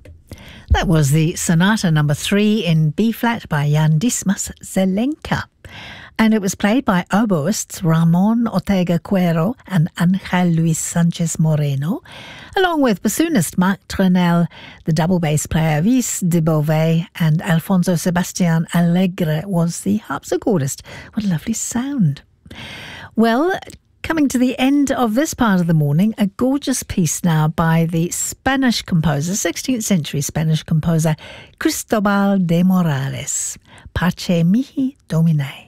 That was the Sonata number 3 in B-flat by Jan Dismas Zelenka. And it was played by oboists Ramon Ortega Cuero and Angel Luis Sanchez Moreno, along with bassoonist Marc Trenel, the double bass player Vis de Beauvais, and Alfonso Sebastian Alegre was the harpsichordist. What a lovely sound. Well, coming to the end of this part of the morning, a gorgeous piece now by the Spanish composer, 16th century Spanish composer, Cristobal de Morales. Pace mihi Domine.